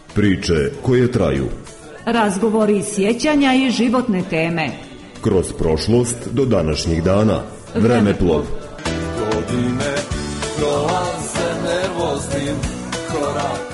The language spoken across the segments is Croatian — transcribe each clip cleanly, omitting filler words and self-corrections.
Priče koje traju. Razgovori, sjećanja i životne teme. Kroz prošlost do današnjih dana. Vremeplov. Godine prolaze nervoznim korakom.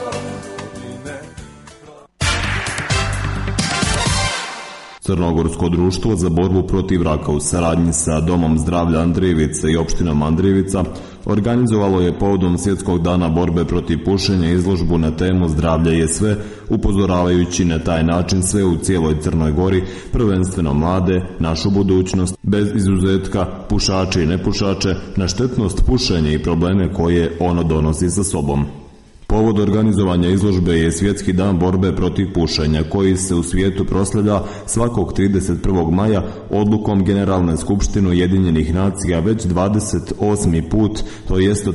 Crnogorsko društvo za borbu protiv raka u saradnji sa Domom zdravlja Andrijevica i opštinom Andrijevica organizovalo je povodom Svjetskog dana borbe protiv pušenja izložbu na temu Zdravlje je sve, upozoravajući na taj način sve u cijeloj Crnoj Gori, prvenstveno mlade, našu budućnost, bez izuzetka, pušače i nepušače, na štetnost pušenja i probleme koje ono donosi sa sobom. Povod organizovanja izložbe je Svjetski dan borbe protiv pušenja, koji se u svijetu proslavlja svakog 31. maja odlukom Generalne skupštine Ujedinjenih nacija već 28. put, to jest od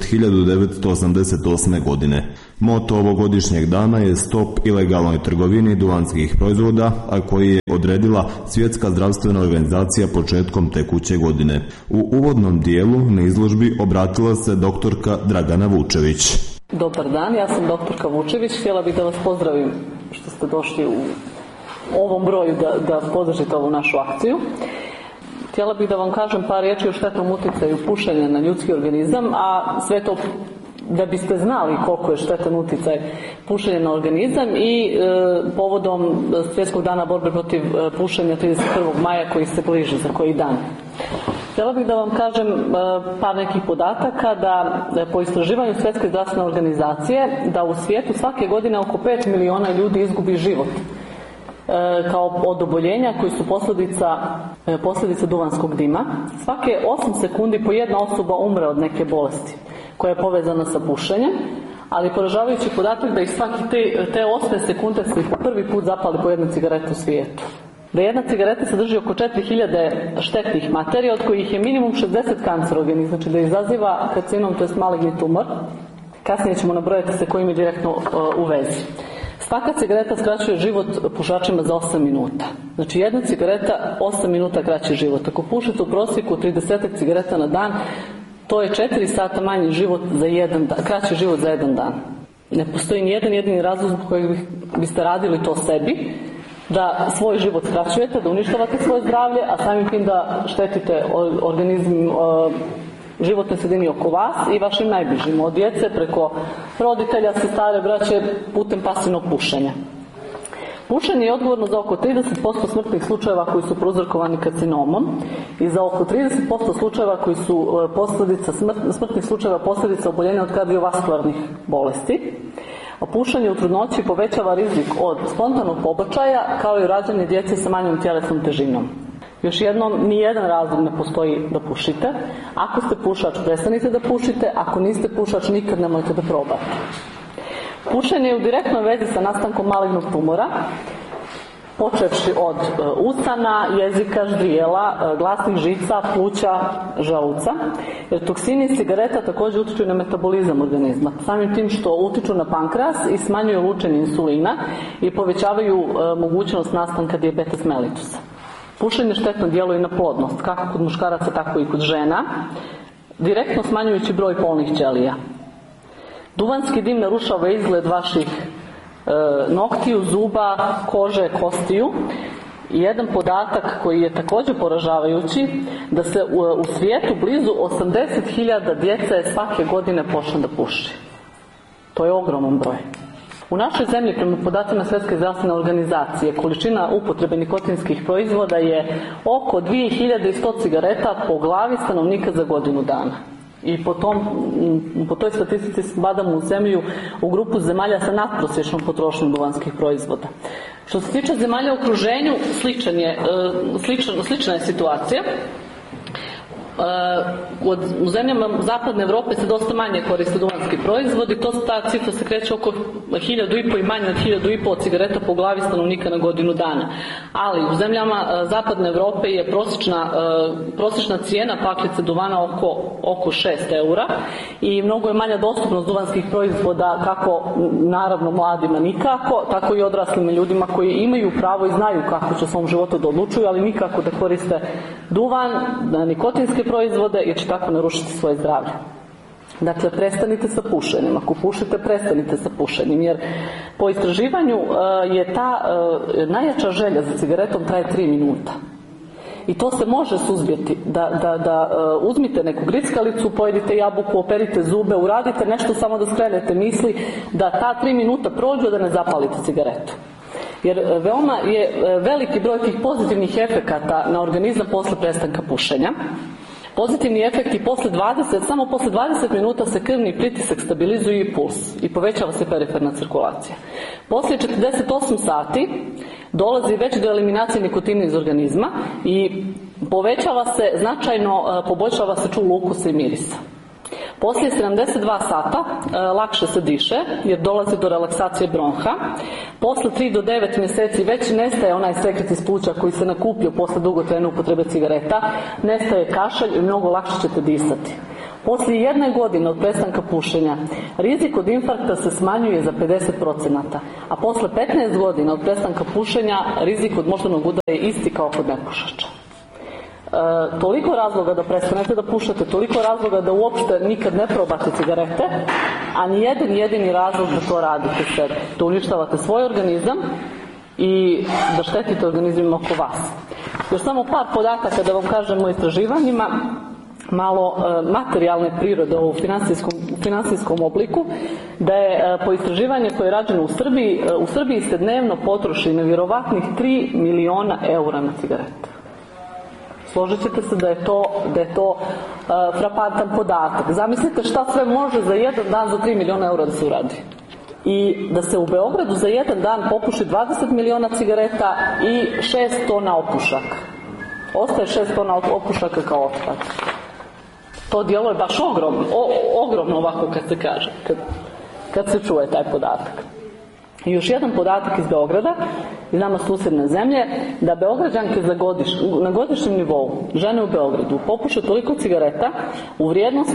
1988. godine. Moto ovogodišnjeg dana je Stop ilegalnoj trgovini duvanskih proizvoda, a koji je odredila Svjetska zdravstvena organizacija početkom tekuće godine. U uvodnom dijelu na izložbi obratila se doktorka Dragana Vučević. Dobar dan, ja sam doktorka Vučević. Htjela bih da vas pozdravim što ste došli u ovom broju da podržite ovu našu akciju. Htjela bih da vam kažem par riječi o štetnom utjecaju pušenja na ljudski organizam, a sve to da biste znali koliko je štetan utjecaj pušenja na organizam i povodom Svjetskog dana borbe protiv pušenja 31. maja koji se bliži za koji dan. Htjela bih da vam kažem par nekih podataka da po istraživanju Svjetske zdravstvene organizacije da u svijetu svake godine oko 5 miliona ljudi izgubi život kao od oboljenja koji su posljedica duvanskog dima. Svake 8 sekundi po jedna osoba umre od neke bolesti koja je povezana sa pušenjem, ali poražavajući podatak da ih svaki te 8 sekunde se po prvi put zapali po jednu cigaretu u svijetu. Da jedna cigareta sadrži oko 4000 štetnih materija, od kojih je minimum 60 kancerogenih, znači da izaziva karcinom, to je maligni tumor. Kasnije ćemo nabrojati sa kojim je direktno u vezi. Svaka cigareta skraćuje život pušačima za 8 minuta. Znači jedna cigareta 8 minuta kraći život. Ako pušite u prosjeku 30 cigareta na dan, to je 4 sata manji život za jedan dan, kraći život za jedan dan. Ne postoji ni jedan jedini razlog zbog kojeg biste radili to sebi, da svoj život skraćujete, da uništavate svoje zdravlje, a samim tim da štetite organizam, životnoj sredini oko vas i vašim najbližim, od djece preko roditelja, sestara, braće, putem pasivnog pušenja. Pušenje je odgovorno za oko 30% smrtnih slučajeva koji su prouzrokovani karcinomom i za oko 30% slučajeva koji su smrtnih slučajeva posljedica oboljenja od kardiovaskularnih bolesti. A pušenje u trudnoći povećava rizik od spontanog pobačaja kao i rađanje djece sa manjom tjelesnom težinom. Još jednom, nijedan razlog ne postoji da pušite. Ako ste pušač, prestanite da pušite. Ako niste pušač, nikad nemojte da probate. Pušenje je u direktnoj vezi sa nastankom malignog tumora, počevši od usana, jezika, ždrijela, glasnih žica, pluća, želuca. Jer toksini iz cigareta također utiču na metabolizam organizma, samim tim što utiču na pankreas i smanjuju lučenje insulina i povećavaju mogućnost nastanka dijabetes mellitusa. Pušenje štetno djeluje na plodnost, kako kod muškaraca, tako i kod žena, direktno smanjujući broj polnih ćelija. Duvanski dim narušava izgled vaših noktiju, zuba, kože, kostiju. I jedan podatak koji je također poražavajući, da se u svijetu blizu 80.000 djece svake godine počne da puši. To je ogroman broj. U našoj zemlji, prema podacima Svjetske zdravstvene organizacije, količina upotrebe nikotinskih proizvoda je oko 2100 cigareta po glavi stanovnika za godinu dana. I po toj statistici spadamo u zemlju u grupu zemalja sa nadprosječnom potrošnjom duvanskih proizvoda. Što se tiče zemalja u okruženju, slična je situacija. U zemljama zapadne Europe se dosta manje koriste duvanski proizvodi, ta cifra se kreće oko 1.500 i manje od 1.500 cigareta po glavi stanovnika na godinu dana. Ali u zemljama zapadne Europe je prosječna cijena paklice duvana oko 6 eura i mnogo je manja dostupnost duvanskih proizvoda, kako naravno mladima nikako, tako i odraslim ljudima koji imaju pravo i znaju kako će u svom životu da odlučuju, ali nikako da koriste duvan, nikotinske proizvode, jer će tako narušiti svoje zdravlje. Dakle, prestanite sa pušenjem. Ako pušite, prestanite sa pušenjem. Jer po istraživanju je ta najjača želja za cigaretom traje 3 minuta. I to se može suzbiti. Da uzmite neku grickalicu, pojedite jabuku, operite zube, uradite nešto samo da skrenete misli, da ta 3 minuta prođu, da ne zapalite cigaretu. Jer veoma je veliki broj tih pozitivnih efekata na organizam posle prestanka pušenja. Pozitivni efekti samo posle 20 minuta se krvni pritisak stabilizuje i puls i povećava se periferna cirkulacija. Posle 48 sati dolazi već do eliminacije nikotina iz organizma i povećava se značajno, poboljšava se čulo ukusa i mirisa. Poslije 72 sata lakše se diše jer dolazi do relaksacije bronha. Posle 3 do 9 mjeseci već nestaje onaj sekret iz pluća koji se nakupio posle dugotrajne upotrebe cigareta, nestaje kašalj i mnogo lakše ćete disati. Poslije 1 godine od prestanka pušenja rizik od infarkta se smanjuje za 50%, a posle 15 godina od prestanka pušenja rizik od moždanog udara je isti kao kod nepušača. Toliko razloga da prestanete da pušete, toliko razloga da uopšte nikad ne probate cigarete, a ni jedan jedini razlog da to radite sebi. Da uništavate svoj organizam i da štetite organizmima oko vas. Još samo par podataka da vam kažem o istraživanjima, malo materijalne prirode u finansijskom obliku, da je po istraživanju koje je rađeno u Srbiji se dnevno potroši nevjerovatnih 3 miliona eura na cigarete. Složit ćete se da je to frapantan podatak. Zamislite šta sve može za jedan dan za 3 miliona eura da se uradi. I da se u Beogradu za jedan dan popuši 20 miliona cigareta i 6 tona opušaka. Ostaje 6 tona opušaka kao otpad. To djeluje baš ogromno ovako kad se kaže, kad se čuje taj podatak. I još jedan podatak iz Beograda, iz nama susjedne zemlje, da Beograđanke na godišnjem nivou, žene u Beogradu, popuše toliko cigareta u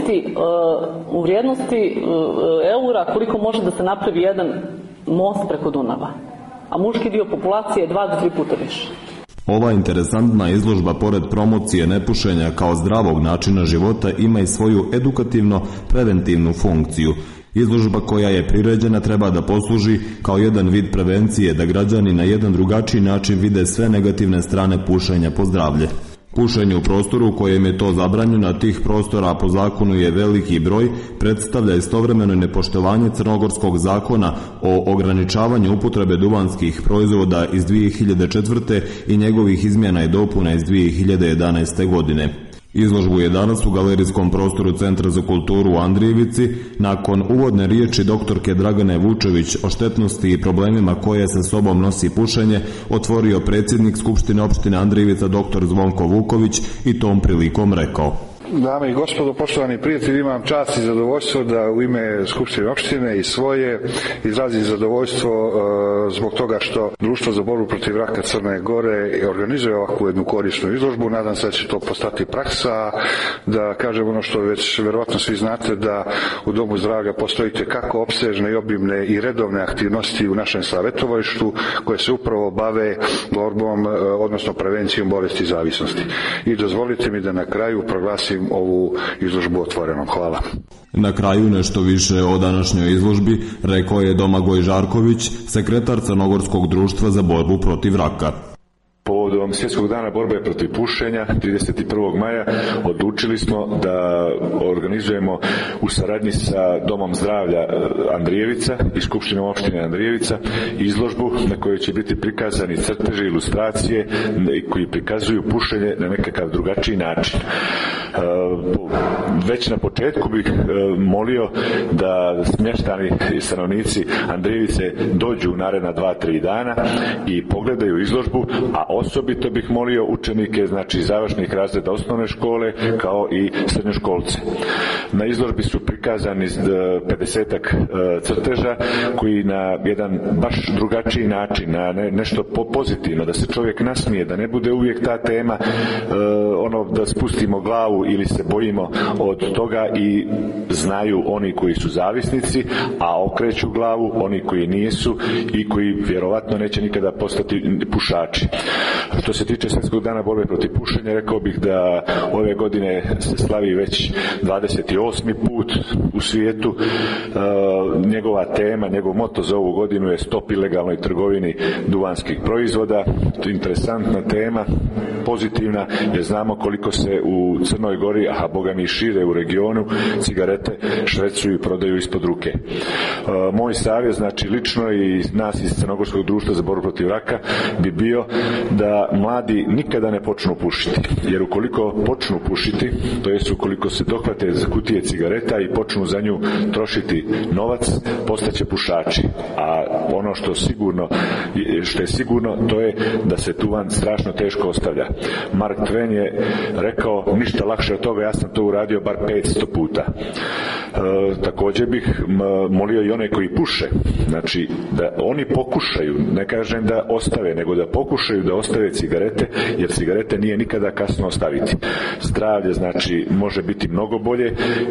vrijednosti eura koliko može da se napravi jedan most preko Dunava. A muški dio populacije je 2 do 3 puta više. Ova interesantna izložba, pored promocije nepušenja kao zdravog načina života, ima i svoju edukativno-preventivnu funkciju. Izložba koja je priređena treba da posluži kao jedan vid prevencije, da građani na jedan drugačiji način vide sve negativne strane pušenja po zdravlje. Pušenje u prostoru u kojem je to zabranjeno, a tih prostora po zakonu je veliki broj, predstavlja istovremeno nepoštovanje crnogorskog zakona o ograničavanju upotrebe duvanskih proizvoda iz 2004. i njegovih izmjena i dopuna iz 2011. godine. Izložbu je danas u galerijskom prostoru Centra za kulturu u Andrijevici, nakon uvodne riječi doktorke Dragane Vučević o štetnosti i problemima koje sa sobom nosi pušenje, otvorio predsjednik Skupštine opštine Andrijevica dr. Zvonko Vuković i tom prilikom rekao: Dame i gospodo, poštovani prijatelji, imam čast i zadovoljstvo da u ime Skupštine opštine i svoje izrazim zadovoljstvo zbog toga što Društvo za borbu protiv raka Crne Gore organizuje ovakvu jednu korisnu izložbu. Nadam se da će to postati praksa, da kažem ono što već verovatno svi znate, da u Domu zdravlja postoji kako opsežne i obimne i redovne aktivnosti u našem savjetovalištu koje se upravo bave borbom, odnosno prevencijom bolesti i zavisnosti. I dozvolite mi da na kraju proglasim ovu izložbu otvorenom. Hvala. Na kraju nešto više o današnjoj izložbi rekao je Domagoj Žarković, sekretar Crnogorskog društva za borbu protiv raka. Povodom Svjetskog dana borbe protiv pušenja 31. maja odlučili smo da organizujemo u saradnji sa Domom zdravlja Andrijevica i Skupštinom opštine Andrijevica izložbu na kojoj će biti prikazani crteži, ilustracije koji prikazuju pušenje na nekakav drugačiji način. Već na početku bih molio da smještani i stanovnici Andrijevice dođu u naredna 2-3 dana i pogledaju izložbu, a osobito bih molio učenike, znači završnih razreda osnovne škole kao i srednjoškolce. Na izložbi su prikazani 50-ak crteža koji na jedan baš drugačiji način, na nešto pozitivno, da se čovjek nasmije, da ne bude uvijek ta tema ono da spustimo glavu ili se bojimo od toga i znaju oni koji su zavisnici, a okreću glavu oni koji nisu i koji vjerovatno neće nikada postati pušači. Što se tiče Svjetskog dana borbe protiv pušenja, rekao bih da ove godine se slavi već 28. put u svijetu. Njegova tema, njegov moto za ovu godinu je stop ilegalnoj trgovini duvanskih proizvoda. To je interesantna tema, pozitivna, jer znamo koliko se u Crnoj Gori, a boga mi šire u regionu, cigarete švercuju i prodaju ispod ruke. Moj savjet, znači lično i nas iz Crnogorskog društva za borbu protiv raka, bi bio da mladi nikada ne počnu pušiti, jer ukoliko počnu pušiti, to jest ukoliko se dohvate za kutije cigareta i počnu za nju trošiti novac, postaće pušači. A ono što je sigurno, to je da se duvan strašno teško ostavlja. Mark Twain je rekao, ništa lakše od toga, ja sam to uradio bar 500 puta. Također bih molio i one koji puše, znači da oni pokušaju, ne kažem da ostave, nego da pokušaju da ostave cigarete, jer cigarete nije nikada kasno ostaviti. Zdravlje, znači, može biti mnogo bolje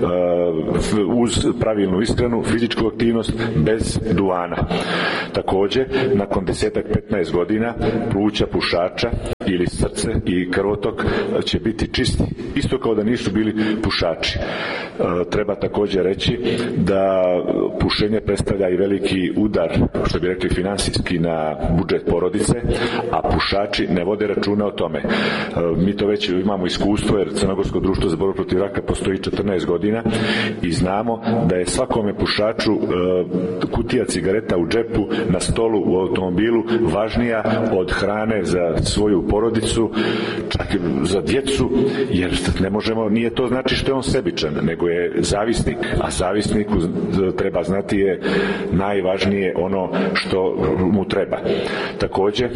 uz pravilnu ishranu, fizičku aktivnost, bez duvana. Također, nakon 10-15 godina pluća pušača ili srce i krvotok će biti čisti, isto kao da nisu bili pušači. Treba također reći da pušenje predstavlja i veliki udar, što bi rekli finansijski, na budžet porodice, a pušači ne vode računa o tome. Mi to već imamo iskustvo, jer Crnogorsko društvo za borbu protiv raka postoji 14 godina i znamo da je svakome pušaču kutija cigareta u džepu, na stolu, u automobilu važnija od hrane za svoju porodicu, čak i za djecu, jer ne možemo, nije to znači što je on sebičan, nego je zavisnik, a zavisniku treba znati je najvažnije ono što mu treba. Također,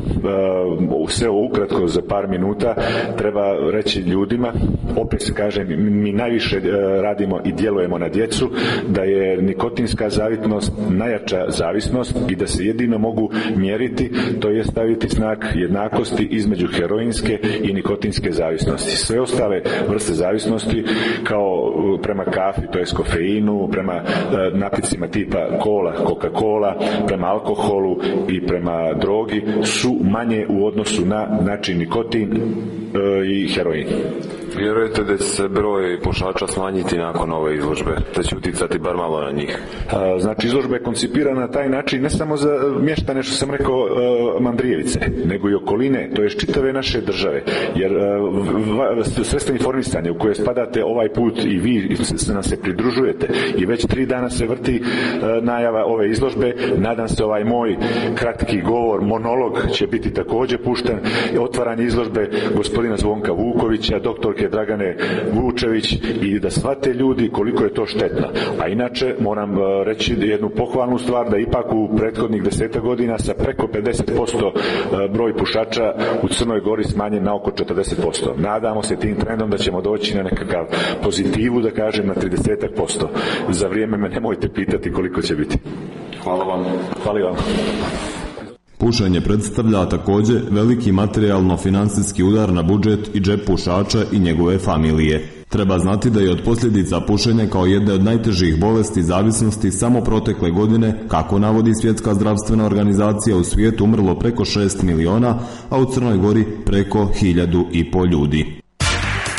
sve ovo ukratko za par minuta treba reći ljudima, opet se kaže, mi najviše radimo i djelujemo na djecu, da je nikotinska zavisnost najjača zavisnost i da se jedino mogu mjeriti, to je staviti znak jednakosti između heroinske i nikotinske zavisnosti. Sve ostale vrste zavisnosti, kao prema kafi, to je kofeinu, prema napicima tipa kola, Coca-Cola, prema alkoholu i prema drogi, su manje u odnosu na, znači, nikotin i heroin. Vjerujete da će se broj pušača smanjiti nakon ove izložbe, da će uticati bar malo na njih? Znači, izložba je koncipirana na taj način ne samo za mještane, što sam rekao, Mandrijevice, nego i okoline, to je čitave naše države, jer sredstva informisanja u koje spadate ovaj put i vi nam se pridružujete i već 3 dana se vrti najava ove izložbe. Nadam se ovaj moj kratki govor, monolog će biti također pušten, otvaranje izložbe gospodina Zvonka Vukovića, doktorke Dragane Vučević, i da shvate ljudi koliko je to štetno. A inače moram reći jednu pohvalnu stvar, da ipak u prethodnih 10 godina sa preko 50% broj pušača u Crnoj Gori smanjen na oko 40%. Nadamo se tim trendom da ćemo doći na nekakav pozitivu, da kažem, na 30%. Za vrijeme me nemojte pitati koliko će biti. Hvala vam. Hvala vam. Pušenje predstavlja također veliki materijalno-financijski udar na budžet i džep pušača i njegove familije. Treba znati da je od posljedica pušenja kao jedne od najtežih bolesti zavisnosti samo protekle godine, kako navodi Svjetska zdravstvena organizacija, u svijetu umrlo preko 6 miliona, a u Crnoj Gori preko 1.500 ljudi.